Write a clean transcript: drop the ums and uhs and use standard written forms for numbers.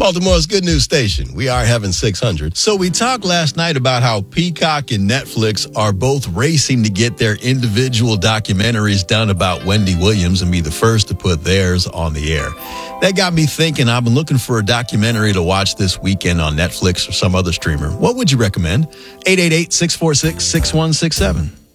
Baltimore's good news station. We are having 600. So we talked last night about how Peacock and Netflix are both racing to get their individual documentaries done about Wendy Williams and be the first to put theirs on the air. That got me thinking. I've been looking for a documentary to watch this weekend on Netflix or some other streamer. What would you recommend? 888-646-6167.